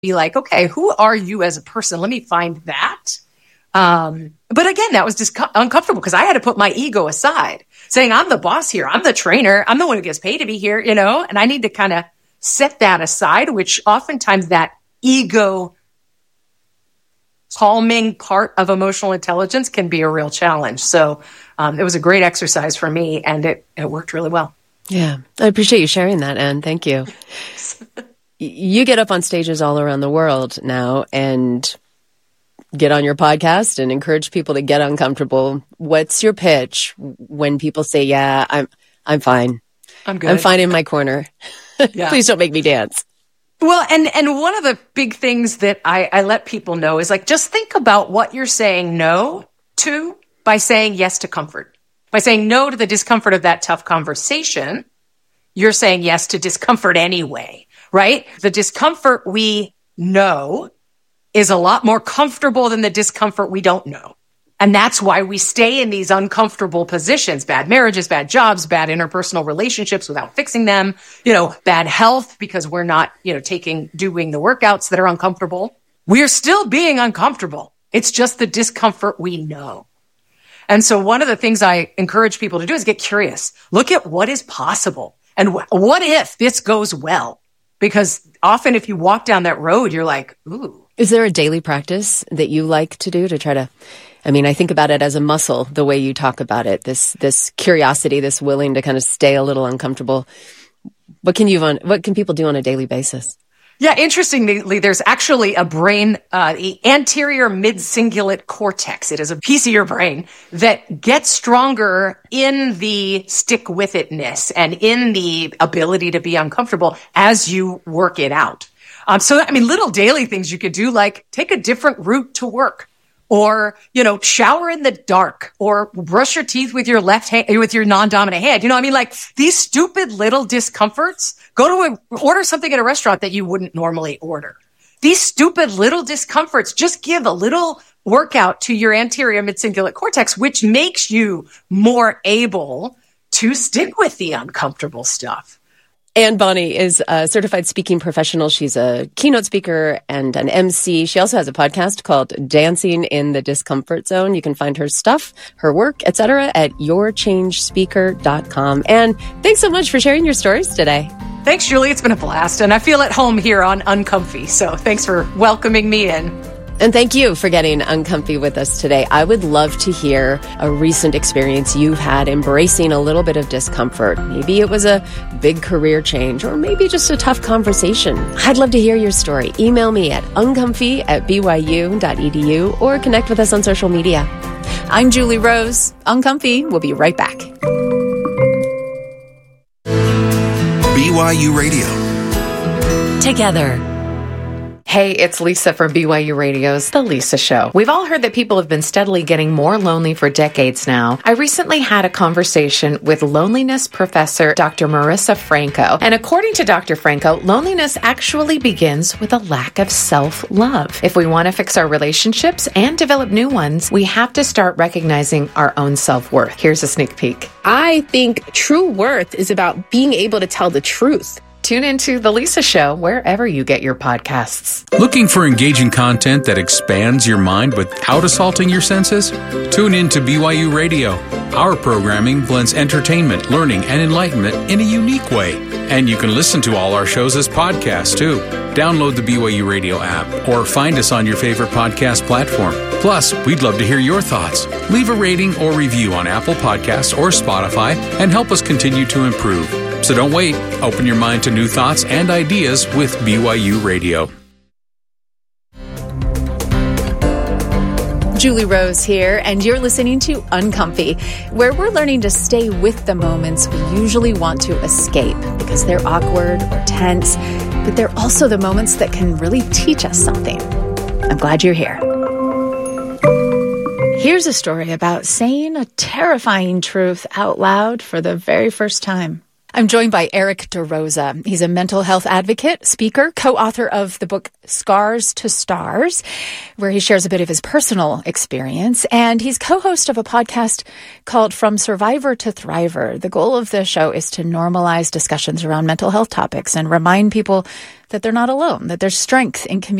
be like, okay, who are you as a person? Let me find that. But again, that was just uncomfortable because I had to put my ego aside, saying I'm the boss here. I'm the trainer. I'm the one who gets paid to be here, and I need to kind of set that aside, which oftentimes that ego calming part of emotional intelligence can be a real challenge. So it was a great exercise for me, and it worked really well. Yeah, I appreciate you sharing that, Anne. Thank you. You get up on stages all around the world now and get on your podcast and encourage people to get uncomfortable. What's your pitch when people say, yeah, I'm fine. I'm good. I'm fine in my corner. Yeah. Please don't make me dance. Well, and one of the big things that I let people know is like, just think about what you're saying no to by saying yes to comfort. By saying no to the discomfort of that tough conversation, you're saying yes to discomfort anyway, right? The discomfort we know is a lot more comfortable than the discomfort we don't know. And that's why we stay in these uncomfortable positions, bad marriages, bad jobs, bad interpersonal relationships without fixing them, bad health because we're not, doing the workouts that are uncomfortable. We're still being uncomfortable. It's just the discomfort we know. And so one of the things I encourage people to do is get curious. Look at what is possible. And what if this goes well? Because often if you walk down that road, you're like, ooh. Is there a daily practice that you like to do to try to, I think about it as a muscle, the way you talk about it, this curiosity, this willing to kind of stay a little uncomfortable. What can people do on a daily basis? Yeah, interestingly, there's actually a brain, the anterior mid-cingulate cortex. It is a piece of your brain that gets stronger in the stick-with-itness and in the ability to be uncomfortable as you work it out. Little daily things you could do, like take a different route to work, or, shower in the dark, or brush your teeth with your left hand, with your non-dominant hand. These stupid little discomforts, order something at a restaurant that you wouldn't normally order. These stupid little discomforts just give a little workout to your anterior mid-cingulate cortex, which makes you more able to stick with the uncomfortable stuff. Anne Bonny is a certified speaking professional. She's a keynote speaker and an MC. She also has a podcast called Dancing in the Discomfort Zone. You can find her stuff, her work, etc. at yourchangespeaker.com. And thanks so much for sharing your stories today. Thanks, Julie. It's been a blast. And I feel at home here on Uncomfy. So thanks for welcoming me in. And thank you for getting uncomfy with us today. I would love to hear a recent experience you've had embracing a little bit of discomfort. Maybe it was a big career change, or maybe just a tough conversation. I'd love to hear your story. Email me at uncomfy@byu.edu or connect with us on social media. I'm Julie Rose. Uncomfy. We'll be right back. BYU Radio. Together. Hey, it's Lisa from BYU Radio's The Lisa Show. We've all heard that people have been steadily getting more lonely for decades now. I recently had a conversation with loneliness professor Dr. Marissa Franco. And according to Dr. Franco, loneliness actually begins with a lack of self-love. If we want to fix our relationships and develop new ones, we have to start recognizing our own self-worth. Here's a sneak peek. I think true worth is about being able to tell the truth. Tune into The Lisa Show wherever you get your podcasts. Looking for engaging content that expands your mind without assaulting your senses? Tune in to BYU Radio. Our programming blends entertainment, learning, and enlightenment in a unique way. And you can listen to all our shows as podcasts, too. Download the BYU Radio app or find us on your favorite podcast platform. Plus, we'd love to hear your thoughts. Leave a rating or review on Apple Podcasts or Spotify and help us continue to improve. So don't wait. Open your mind to new thoughts and ideas with BYU Radio. Julie Rose here, and you're listening to Uncomfy, where we're learning to stay with the moments we usually want to escape because they're awkward or tense, but they're also the moments that can really teach us something. I'm glad you're here. Here's a story about saying a terrifying truth out loud for the very first time. I'm joined by Eric DeRosa. He's a mental health advocate, speaker, co-author of the book Scars to Stars, where he shares a bit of his personal experience. And he's co-host of a podcast called From Survivor to Thriver. The goal of the show is to normalize discussions around mental health topics and remind people that they're not alone, that there's strength in community.